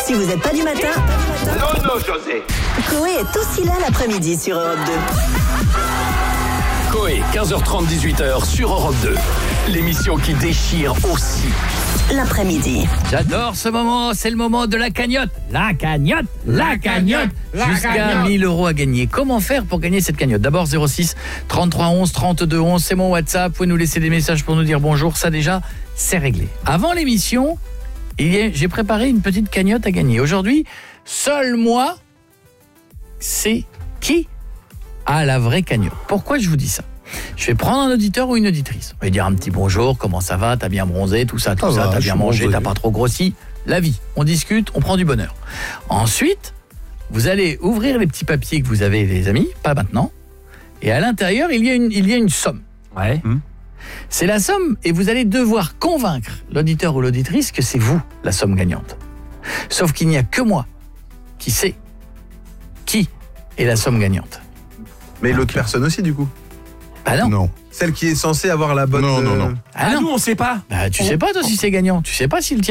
Si vous n'êtes pas du matin, Non, José. Coé est aussi là l'après-midi sur Europe 2. Coé, 15h30, 18h sur Europe 2. L'émission qui déchire aussi. L'après-midi. J'adore ce moment, c'est le moment de la cagnotte. La cagnotte. Jusqu'à 1000 € à gagner. Comment faire pour gagner cette cagnotte? D'abord 06 33 11 32 11, c'est mon WhatsApp. Vous pouvez nous laisser des messages pour nous dire bonjour. Ça déjà, c'est réglé. Avant l'émission, j'ai préparé une petite cagnotte à gagner. Aujourd'hui, seul moi, c'est qui a la vraie cagnotte. Pourquoi je vous dis ça? Je vais prendre un auditeur ou une auditrice. On va dire un petit bonjour, comment ça va, t'as bien bronzé, tout ça, t'as bien mangé, t'as pas trop grossi. La vie, on discute, on prend du bonheur. Ensuite, vous allez ouvrir les petits papiers que vous avez, les amis, pas maintenant. Et à l'intérieur, il y a une somme. Ouais. C'est la somme et vous allez devoir convaincre l'auditeur ou l'auditrice que c'est vous la somme gagnante. Sauf qu'il n'y a que moi qui sais qui est la somme gagnante. Mais l'autre personne aussi, du coup. Bah non. Celle qui est censée avoir la bonne... Non. Ah non. Nous, on sait pas. Bah tu sais pas toi si c'est gagnant. Tu sais pas si le tien